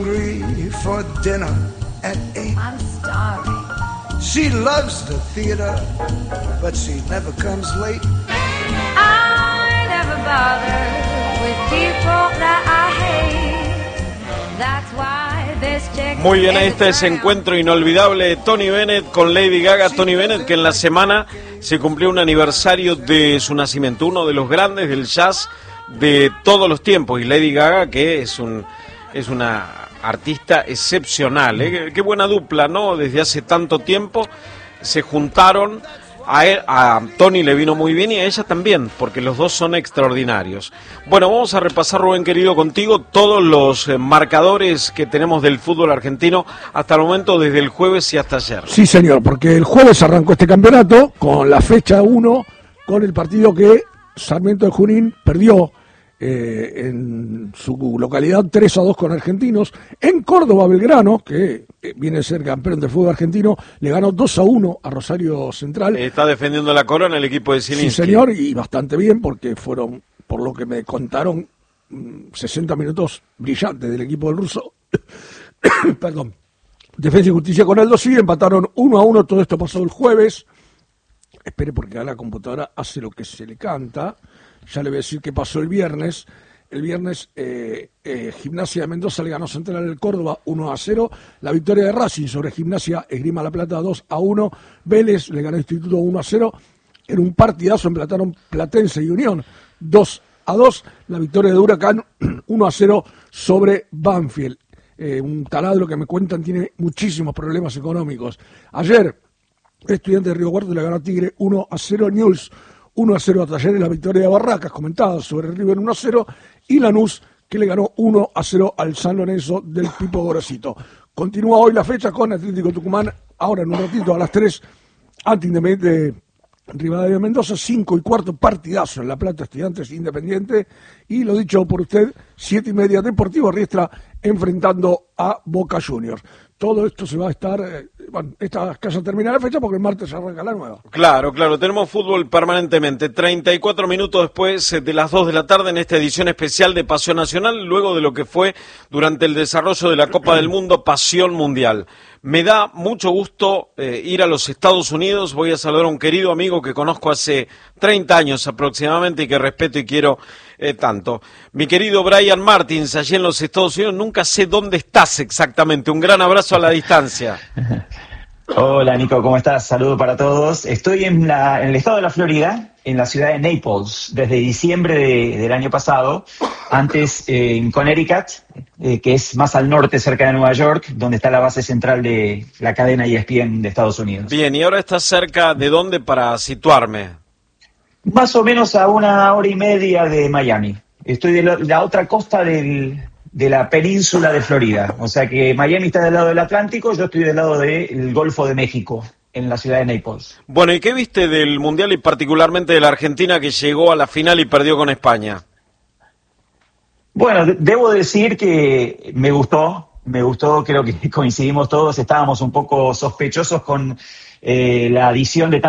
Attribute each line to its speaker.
Speaker 1: hungry for dinner at 8.
Speaker 2: I'm starving.
Speaker 1: She loves the theater, but she never comes late.
Speaker 2: I never bother with people that I hate. That's why this chick.
Speaker 3: Muy bien, ahí está ese encuentro inolvidable de Tony Bennett con Lady Gaga. Tony Bennett, que en la semana se cumplió un aniversario de su nacimiento, uno de los grandes del jazz de todos los tiempos. Y Lady Gaga, que es una artista excepcional, ¿eh? Qué buena dupla, ¿no? Desde hace tanto tiempo se juntaron. A Tony le vino muy bien y a ella también, porque los dos son extraordinarios. Bueno, vamos a repasar, Rubén querido, contigo todos los marcadores que tenemos del fútbol argentino hasta el momento, desde el jueves y hasta ayer.
Speaker 4: Sí, señor, porque el jueves arrancó este campeonato con la fecha 1, con el partido que Sarmiento de Junín perdió en su localidad 3-2 con Argentinos. En Córdoba, Belgrano, que viene a ser campeón del fútbol argentino, le ganó 2-1 a Rosario Central.
Speaker 3: Está defendiendo la corona el equipo de Zielinski.
Speaker 4: Sí, señor, y bastante bien, porque fueron, por lo que me contaron, 60 minutos brillantes del equipo del ruso. Perdón. Defensa y Justicia con Aldo Civi empataron 1-1. Todo esto pasó el jueves. Espere, porque a la computadora hace lo que se le canta. Ya le voy a decir qué pasó el viernes. El viernes Gimnasia de Mendoza le ganó Central del Córdoba 1-0. La victoria de Racing sobre Gimnasia Esgrima La Plata 2-1. Vélez le ganó Instituto 1-0. En un partidazo empataron Platense y Unión 2-2. La victoria de Huracán 1-0 sobre Banfield. Un taladro que me cuentan tiene muchísimos problemas económicos. Ayer, Estudiantes de Río Cuarto le ganó a Tigre 1-0. Newell's 1-0 a Talleres, la victoria de Barracas, comentada sobre River 1-0, y Lanús, que le ganó 1-0 al San Lorenzo del Pipo Gorosito. Continúa hoy la fecha con Atlético Tucumán, ahora en un ratito a las 3, ante Independiente Rivadavia Mendoza, 5:15, partidazo en La Plata, Estudiantes Independiente, y lo dicho por usted, 7:30, Deportivo Riestra enfrentando a Boca Juniors. Todo esto se va a estar, esta casa termina la fecha porque el martes arranca la nueva.
Speaker 3: Claro, tenemos fútbol permanentemente. 34 minutos después de las 2 de la tarde en esta edición especial de Pasión Nacional, luego de lo que fue durante el desarrollo de la Copa del Mundo, Pasión Mundial. Me da mucho gusto ir a los Estados Unidos. Voy a saludar a un querido amigo que conozco hace 30 años aproximadamente y que respeto y quiero tanto. Mi querido Brian Martins, allí en los Estados Unidos. Nunca sé dónde estás exactamente. Un gran abrazo a la distancia.
Speaker 5: Hola Nico, ¿cómo estás? Saludo para todos. Estoy en el estado de la Florida, en la ciudad de Naples, desde diciembre del año pasado. Antes en Connecticut, que es más al norte, cerca de Nueva York, donde está la base central de la cadena ESPN de Estados Unidos.
Speaker 3: Bien, ¿y ahora estás cerca de dónde para situarme?
Speaker 5: Más o menos a 1 hora y media de Miami. Estoy de la otra costa de la península de Florida. O sea que Miami está del lado del Atlántico, yo estoy del lado del Golfo de México, en la ciudad de Naples.
Speaker 3: Bueno, ¿y qué viste del Mundial y particularmente de la Argentina, que llegó a la final y perdió con España?
Speaker 5: Bueno, debo decir que me gustó, creo que coincidimos todos, estábamos un poco sospechosos con la adición de